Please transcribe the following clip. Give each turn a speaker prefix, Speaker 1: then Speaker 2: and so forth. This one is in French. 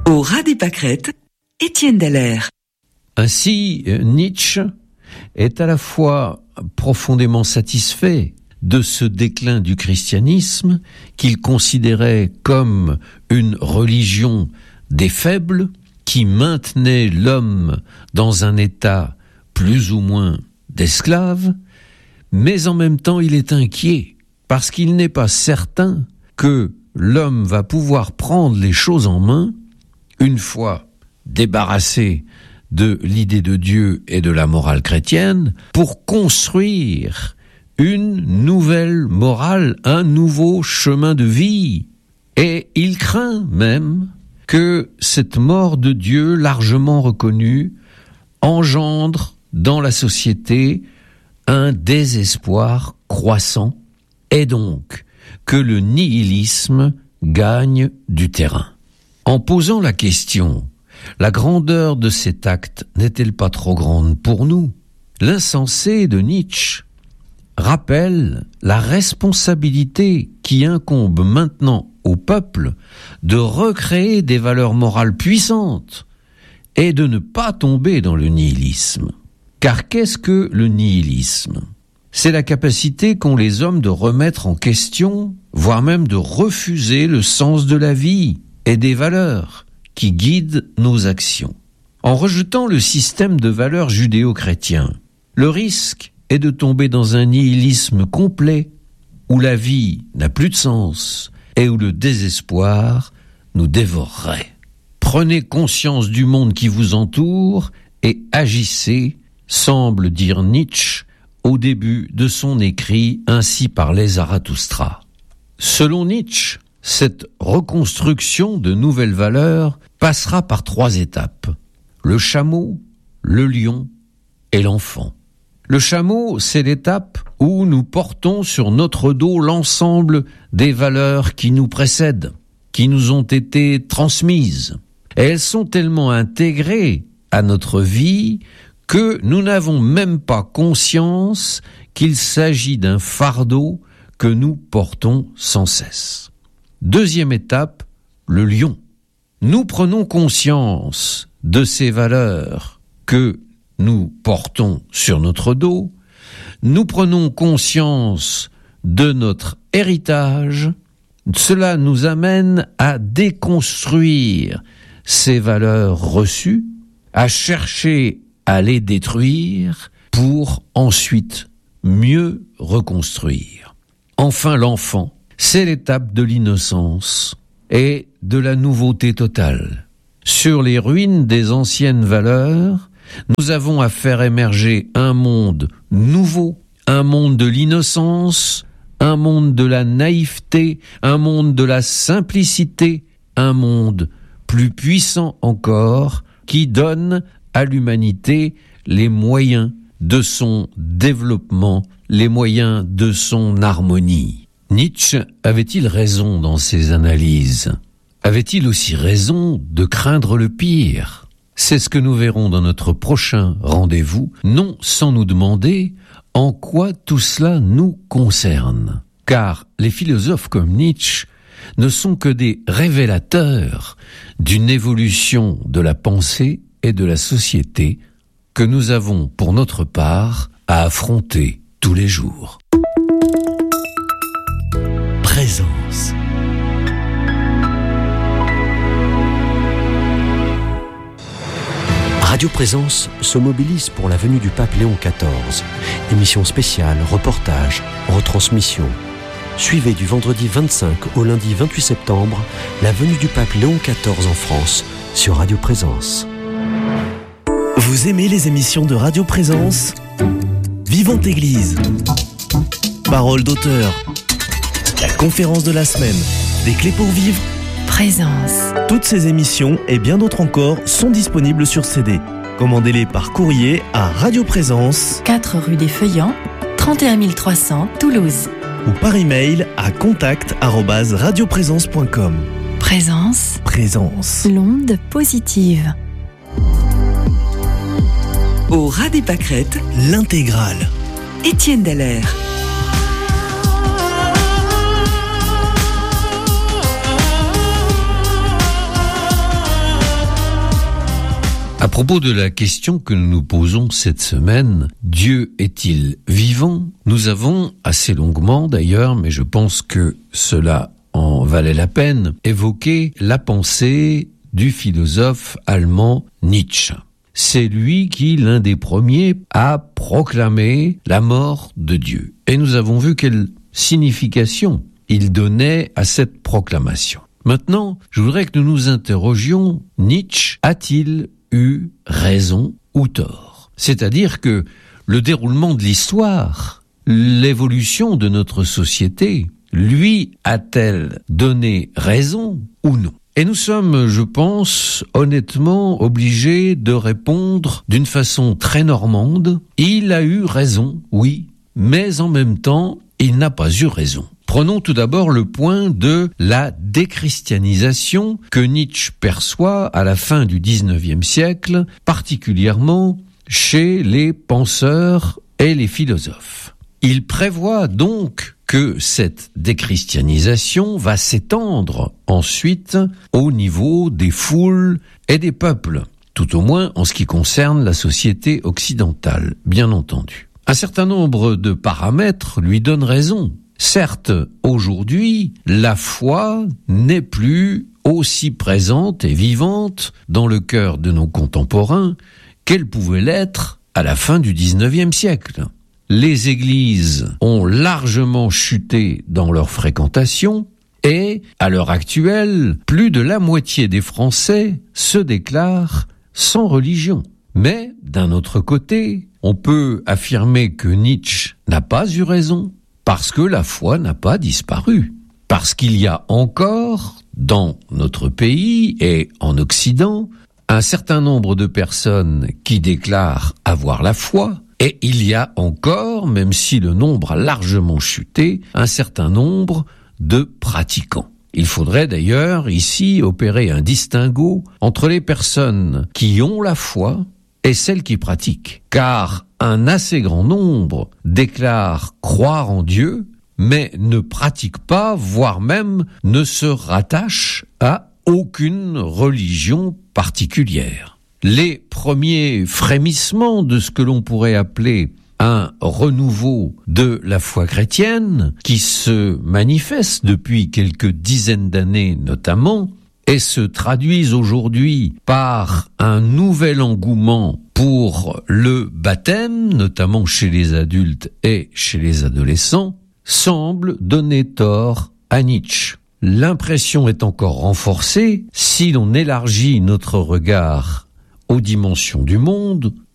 Speaker 1: Au ras des pâquerettes, Étienne Dallaire.
Speaker 2: Ainsi, Nietzsche est à la fois profondément satisfait de ce déclin du christianisme qu'il considérait comme une religion des faibles qui maintenait l'homme dans un état plus ou moins d'esclave, mais en même temps il est inquiet parce qu'il n'est pas certain que l'homme va pouvoir prendre les choses en main une fois débarrassé de l'idée de Dieu et de la morale chrétienne pour construire une nouvelle morale, un nouveau chemin de vie. Et il craint même que cette mort de Dieu largement reconnue engendre dans la société un désespoir croissant et donc que le nihilisme gagne du terrain. En posant la question, la grandeur de cet acte n'est-elle pas trop grande pour nous ? L'insensé de Nietzsche rappelle la responsabilité qui incombe maintenant au peuple de recréer des valeurs morales puissantes et de ne pas tomber dans le nihilisme. Car qu'est-ce que le nihilisme ? C'est la capacité qu'ont les hommes de remettre en question, voire même de refuser le sens de la vie et des valeurs qui guident nos actions. En rejetant le système de valeurs judéo-chrétien, le risque est de tomber dans un nihilisme complet où la vie n'a plus de sens et où le désespoir nous dévorerait. Prenez conscience du monde qui vous entoure et agissez, semble dire Nietzsche au début de son écrit Ainsi parlait Zarathustra. Selon Nietzsche, cette reconstruction de nouvelles valeurs passera par 3 étapes. Le chameau, le lion et l'enfant. Le chameau, c'est l'étape où nous portons sur notre dos l'ensemble des valeurs qui nous précèdent, qui nous ont été transmises. Et elles sont tellement intégrées à notre vie que nous n'avons même pas conscience qu'il s'agit d'un fardeau que nous portons sans cesse. Deuxième étape, le lion. Nous prenons conscience de ces valeurs que nous portons sur notre dos. Nous prenons conscience de notre héritage. Cela nous amène à déconstruire ces valeurs reçues, à chercher à les détruire pour ensuite mieux reconstruire. Enfin, l'enfant. C'est l'étape de l'innocence et de la nouveauté totale. Sur les ruines des anciennes valeurs, nous avons à faire émerger un monde nouveau, un monde de l'innocence, un monde de la naïveté, un monde de la simplicité, un monde plus puissant encore qui donne à l'humanité les moyens de son développement, les moyens de son harmonie. Nietzsche avait-il raison dans ses analyses ? Avait-il aussi raison de craindre le pire ? C'est ce que nous verrons dans notre prochain rendez-vous, non sans nous demander en quoi tout cela nous concerne. Car les philosophes comme Nietzsche ne sont que des révélateurs d'une évolution de la pensée et de la société que nous avons pour notre part à affronter tous les jours.
Speaker 3: Présence. Radio Présence se mobilise pour la venue du pape Léon XIV. Émission spéciale, reportage, retransmission. Suivez du vendredi 25 au lundi 28 septembre la venue du pape Léon XIV en France sur Radio Présence.
Speaker 4: Vous aimez les émissions de Radio Présence ? Vivante Église. Parole d'auteur. La conférence de la semaine. Des clés pour vivre.
Speaker 5: Présence.
Speaker 4: Toutes ces émissions et bien d'autres encore sont disponibles sur CD. Commandez-les par courrier à Radio Présence,
Speaker 5: 4 rue des Feuillants, 31 300 Toulouse.
Speaker 4: ou par email à contact@radioprésence.com.
Speaker 5: Présence.
Speaker 4: Présence.
Speaker 5: L'onde positive.
Speaker 1: Au ras des pâquerettes,
Speaker 4: L'intégrale.
Speaker 1: Étienne Dallaire.
Speaker 2: propos de la question que nous nous posons cette semaine, Dieu est-il vivant? Nous avons assez longuement d'ailleurs, mais je pense que cela en valait la peine, évoqué la pensée du philosophe allemand Nietzsche. C'est lui qui, l'un des premiers, a proclamé la mort de Dieu. Et nous avons vu quelle signification il donnait à cette proclamation. Maintenant, je voudrais que nous nous interrogions, Nietzsche a-t-il eu raison ou tort? C'est-à-dire que le déroulement de l'histoire, l'évolution de notre société, lui a-t-elle donné raison ou non? Et nous sommes, je pense, honnêtement obligés de répondre d'une façon très normande. Il a eu raison, oui, mais en même temps, il n'a pas eu raison. Prenons tout d'abord le point de la déchristianisation que Nietzsche perçoit à la fin du XIXe siècle, particulièrement chez les penseurs et les philosophes. Il prévoit donc que cette déchristianisation va s'étendre ensuite au niveau des foules et des peuples, tout au moins en ce qui concerne la société occidentale, bien entendu. Un certain nombre de paramètres lui donnent raison. Certes, aujourd'hui, la foi n'est plus aussi présente et vivante dans le cœur de nos contemporains qu'elle pouvait l'être à la fin du XIXe siècle. Les églises ont largement chuté dans leur fréquentation et, à l'heure actuelle, plus de la moitié des Français se déclarent sans religion. Mais, d'un autre côté, on peut affirmer que Nietzsche n'a pas eu raison, parce que la foi n'a pas disparu. Parce qu'il y a encore, dans notre pays et en Occident, un certain nombre de personnes qui déclarent avoir la foi, et il y a encore, même si le nombre a largement chuté, un certain nombre de pratiquants. Il faudrait d'ailleurs ici opérer un distinguo entre les personnes qui ont la foi et celles qui pratiquent. Car un assez grand nombre déclarent croire en Dieu, mais ne pratiquent pas, voire même ne se rattachent à aucune religion particulière. Les premiers frémissements de ce que l'on pourrait appeler un renouveau de la foi chrétienne, qui se manifeste depuis quelques dizaines d'années notamment, et se traduisent aujourd'hui par un nouvel engouement pour le baptême, notamment chez les adultes et chez les adolescents, semble donner tort à Nietzsche. L'impression est encore renforcée si l'on élargit notre regard aux dimensions du monde,